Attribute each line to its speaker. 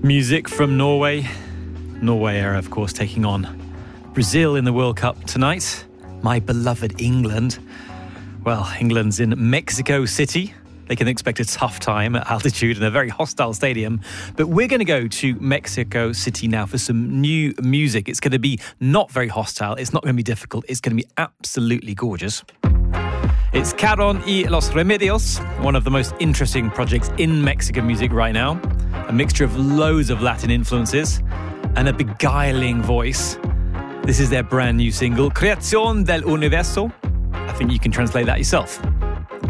Speaker 1: Music from Norway. Norway are, of course, taking on Brazil in the World Cup tonight. My beloved England. Well, England's in Mexico City. They can expect a tough time at altitude in a very hostile stadium. But we're going to go to Mexico City now for some new music. It's going to be not very hostile. It's not going to be difficult. It's going to be absolutely gorgeous. It's Caron y Los Remedios, one of the most interesting projects in Mexican music right now. A mixture of loads of Latin influences and a beguiling voice. This is their brand new single, Creación del Universo. I think you can translate that yourself.